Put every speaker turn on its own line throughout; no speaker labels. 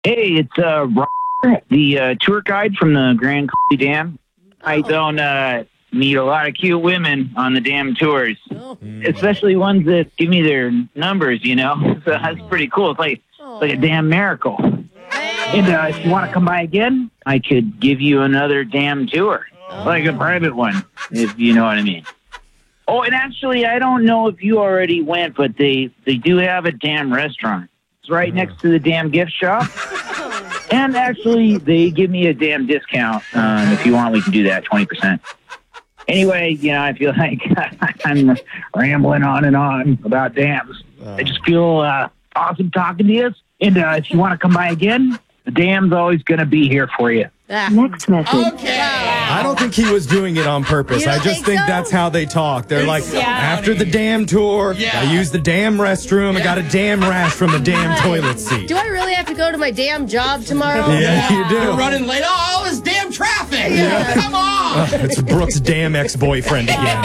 Hey, it's Robert, the tour guide from the Grand Coulee Dam. I don't meet a lot of cute women on the dam tours, especially ones that give me their numbers, you know? So that's pretty cool. It's like a damn miracle. And if you want to come by again, I could give you another damn tour, like a private one, if you know what I mean. Oh, and actually, I don't know if you already went, but they do have a damn restaurant. It's right next to the damn gift shop. And actually, they give me a damn discount. If you want, we can do that, 20%. Anyway, you know, I feel like I'm rambling on and on about dams. I just feel awesome talking to you. And if you want to come by again, the dam's always going to be here for you.
Next message.
Okay.
I don't think he was doing it on purpose. I just think that's how they talk. They're like, after the dam tour, I used the damn restroom. I got a damn rash from the damn toilet seat.
Do I really have to go to my damn job tomorrow?
Yeah, you do.
You're running late. Oh, all this damn traffic. Come on.
It's Brooke's damn ex-boyfriend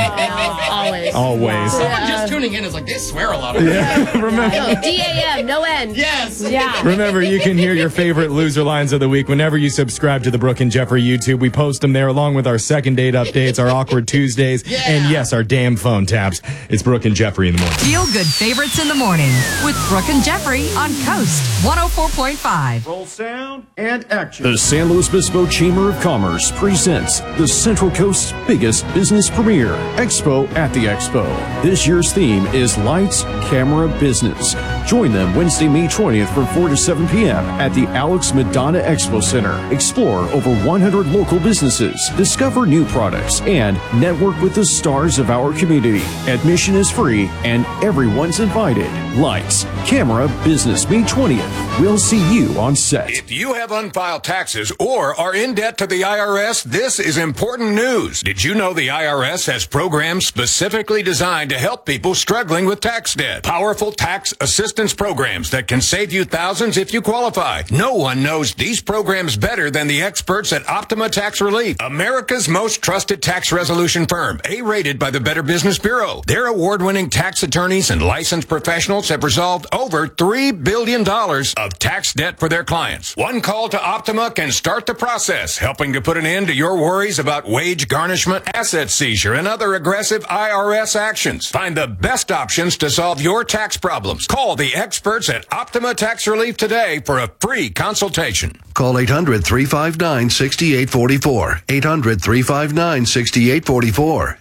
again. Always.
Someone just tuning in is like, they swear a lot.
Remember.
DAM, no end.
Yes.
Yeah.
Remember, you can hear your favorite loser lines of the week whenever you subscribe to the Brooke and Jeffrey YouTube. We post them there along with our second date updates, our awkward Tuesdays, and yes, our damn phone taps. It's Brooke and Jeffrey in the morning.
Feel good favorites in the morning with Brooke and Jeffrey on Coast 104.5.
Roll sound and action.
The San Luis Obispo Chamber of Commerce presents the Central Coast's biggest business premiere, Expo at the Expo. This year's theme is Lights, Camera, Business. Join them Wednesday, May 20th from 4 to 7 p.m. at the Alex Madonna Expo Center. Explore over 100 local businesses, discover new products, and network with the stars of our community. Admission is free and everyone's invited. Lights, Camera, Business, May 20th. We'll see you on set.
If you have unfiled taxes or are in debt to the IRS, this is important news. Did you know the IRS has programs specifically designed to help people struggling with tax debt? Powerful tax assistance programs that can save you thousands if you qualify. No one knows these programs better than the experts at Optima Tax Relief, America's most trusted tax resolution firm, A-rated by the Better Business Bureau. Their award-winning tax attorneys and licensed professionals have resolved over $3 billion of tax debt for their clients. One call to Optima can start the process, helping to put an end to your worries about wage garnishment, asset seizure, and other aggressive IRS actions. Find the best options to solve your tax problems. Call the experts at Optima Tax Relief today for a free consultation.
Call 800-359-6844. 800-359-6844.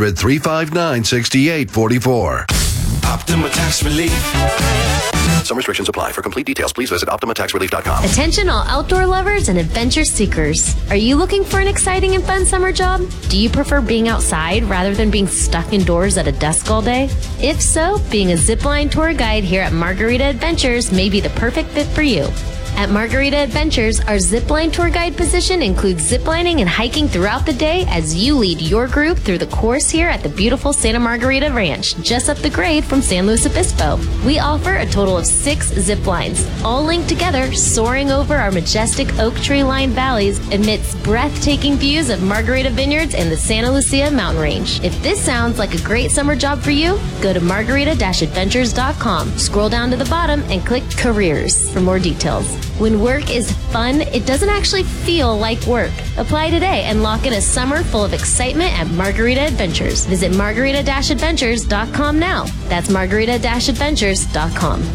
800-359-6844.
Optima Tax Relief.
Some restrictions apply. For complete details, please visit OptimaTaxRelief.com.
Attention all outdoor lovers and adventure seekers. Are you looking for an exciting and fun summer job? Do you prefer being outside rather than being stuck indoors at a desk all day? If so, being a zipline tour guide here at Margarita Adventures may be the perfect fit for you. At Margarita Adventures, our zipline tour guide position includes ziplining and hiking throughout the day as you lead your group through the course here at the beautiful Santa Margarita Ranch, just up the grade from San Luis Obispo. We offer a total of 6 zip lines, all linked together, soaring over our majestic oak tree-lined valleys amidst breathtaking views of Margarita Vineyards and the Santa Lucia mountain range. If this sounds like a great summer job for you, go to margarita-adventures.com, scroll down to the bottom, and click Careers for more details. When work is fun, it doesn't actually feel like work. Apply today and lock in a summer full of excitement at Margarita Adventures. Visit margarita-adventures.com now. That's margarita-adventures.com.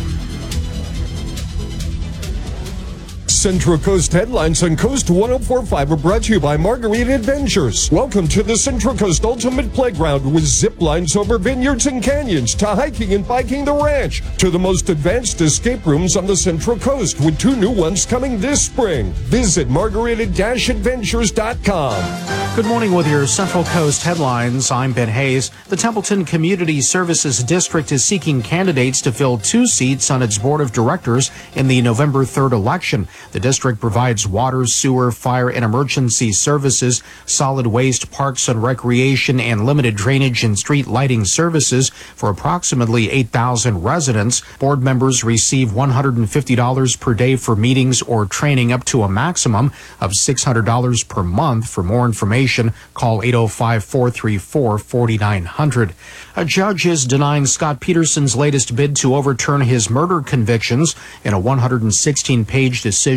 Central Coast headlines on Coast 104.5 are brought to you by Margarita Adventures. Welcome to the Central Coast Ultimate Playground with zip lines over vineyards and canyons, to hiking and biking the ranch, to the most advanced escape rooms on the Central Coast with 2 new ones coming this spring. Visit margarita-adventures.com.
Good morning with your Central Coast headlines. I'm Ben Hayes. The Templeton Community Services District is seeking candidates to fill 2 seats on its board of directors in the November 3rd election. The district provides water, sewer, fire, and emergency services, solid waste, parks and recreation, and limited drainage and street lighting services for approximately 8,000 residents. Board members receive $150 per day for meetings or training, up to a maximum of $600 per month. For more information, information, call 805-434-4900. A judge is denying Scott Peterson's latest bid to overturn his murder convictions in a 116-page decision.